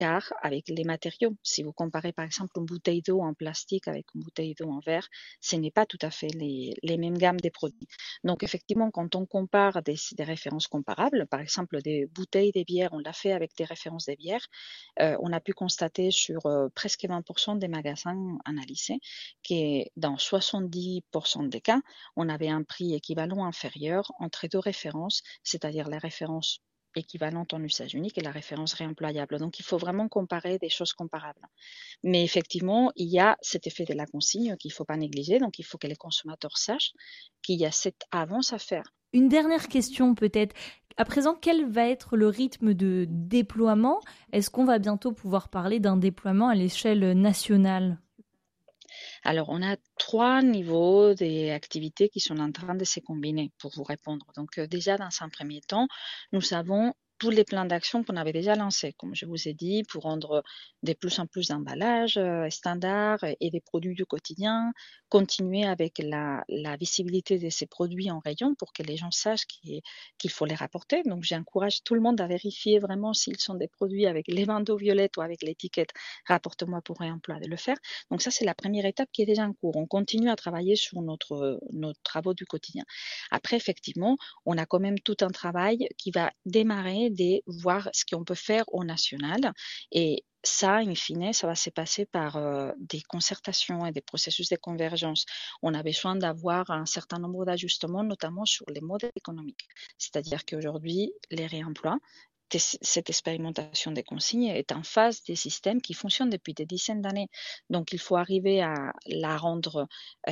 écart avec les matériaux. Si vous comparez par exemple une bouteille d'eau en plastique avec une bouteille d'eau en verre, ce n'est pas tout à fait les mêmes gammes de produits. Donc effectivement, quand on compare des références comparables, par exemple des bouteilles de bière, on l'a fait avec des références de bière, on a pu constater sur presque 20% des magasins analysés que dans 70% des cas, on avait un prix équivalent ou inférieur entre deux références, c'est-à-dire la référence équivalente en usage unique et la référence réemployable. Donc, il faut vraiment comparer des choses comparables. Mais effectivement, il y a cet effet de la consigne qu'il ne faut pas négliger. Donc, il faut que les consommateurs sachent qu'il y a cette avance à faire. Une dernière question peut-être. À présent, quel va être le rythme de déploiement ? Est-ce qu'on va bientôt pouvoir parler d'un déploiement à l'échelle nationale ? Alors, on a 3 niveaux d'activités qui sont en train de se combiner pour vous répondre. Donc, déjà, dans un premier temps, nous avons tous les plans d'action qu'on avait déjà lancés, comme je vous ai dit, pour rendre de plus en plus d'emballages standards et des produits du quotidien, continuer avec la visibilité de ces produits en rayon pour que les gens sachent qu'il faut les rapporter. Donc, j'encourage tout le monde à vérifier vraiment s'ils sont des produits avec les bandeaux violettes ou avec l'étiquette rapporte-moi pour réemploi de le faire. Donc ça, c'est la première étape qui est déjà en cours. On continue à travailler sur nos travaux du quotidien. Après, effectivement, on a quand même tout un travail qui va démarrer de voir ce qu'on peut faire au national. Et ça, in fine, ça va se passer par des concertations et des processus de convergence. On a besoin d'avoir un certain nombre d'ajustements, notamment sur les modèles économiques. C'est-à-dire qu'aujourd'hui, les réemplois, cette expérimentation des consignes est en phase des systèmes qui fonctionnent depuis des dizaines d'années. Donc, il faut arriver à la rendre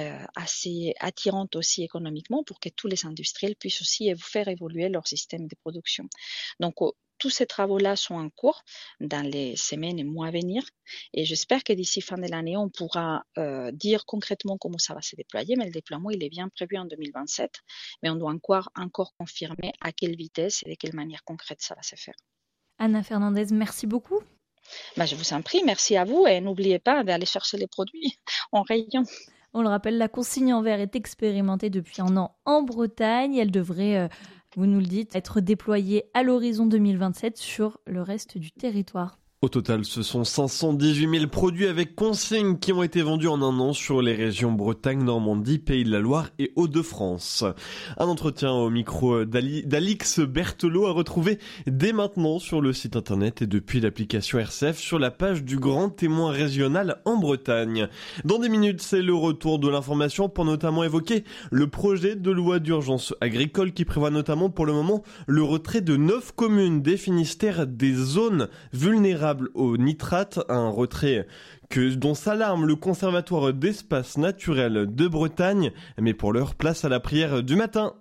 assez attirante aussi économiquement pour que tous les industriels puissent aussi faire évoluer leur système de production. Donc, tous ces travaux-là sont en cours dans les semaines et mois à venir et j'espère que d'ici fin de l'année, on pourra dire concrètement comment ça va se déployer, mais le déploiement, il est bien prévu en 2027, mais on doit encore confirmer à quelle vitesse et de quelle manière concrète ça va se faire. Anna Fernandez, merci beaucoup. Je vous en prie, merci à vous et n'oubliez pas d'aller chercher les produits en rayon. On le rappelle, la consigne en verre est expérimentée depuis 1 an en Bretagne. Elle devrait, vous nous le dites, être déployée à l'horizon 2027 sur le reste du territoire. Au total, ce sont 518 000 produits avec consigne qui ont été vendus en 1 an sur les régions Bretagne, Normandie, Pays de la Loire et Hauts-de-France. Un entretien au micro d'Alix Berthelot à retrouver dès maintenant sur le site internet et depuis l'application RCF sur la page du Grand Témoin Régional en Bretagne. Dans des minutes, c'est le retour de l'information pour notamment évoquer le projet de loi d'urgence agricole qui prévoit notamment pour le moment le retrait de 9 communes des Finistères des zones vulnérables au nitrate, un retrait dont s'alarme le Conservatoire d'espaces naturels de Bretagne. Mais pour l'heure, place à la prière du matin.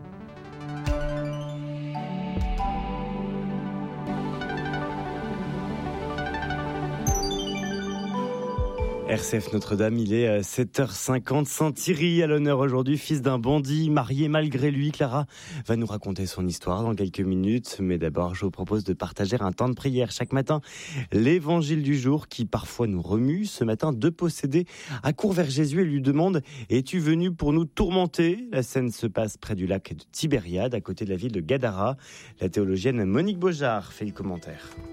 RCF Notre-Dame, il est 7h50. Saint-Thierry à l'honneur aujourd'hui, fils d'un bandit, marié malgré lui. Clara va nous raconter son histoire dans quelques minutes. Mais d'abord, je vous propose de partager un temps de prière chaque matin. L'évangile du jour qui parfois nous remue. Ce matin, 2 possédés accourent vers Jésus et lui demandent « Es-tu venu pour nous tourmenter ?» La scène se passe près du lac de Tibériade, à côté de la ville de Gadara. La théologienne Monique Beaujard fait le commentaire.